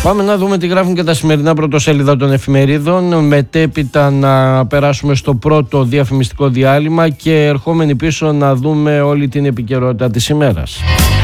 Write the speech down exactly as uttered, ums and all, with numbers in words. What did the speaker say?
Πάμε να δούμε τι γράφουν και τα σημερινά πρωτοσέλιδα των εφημερίδων. Μετέπειτα να περάσουμε στο πρώτο διαφημιστικό διάλειμμα και ερχόμενοι πίσω να δούμε όλη την επικαιρότητα της ημέρας.